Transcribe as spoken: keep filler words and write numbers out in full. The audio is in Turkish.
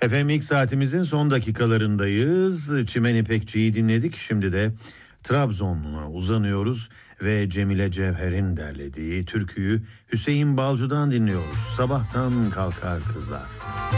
Efendim ilk saatimizin son dakikalarındayız. Çimen İpekçi'yi dinledik. Şimdi de Trabzon'a uzanıyoruz ve Cemile Cevher'in derlediği türküyü Hüseyin Balcı'dan dinliyoruz. Sabahtan kalkar kızlar.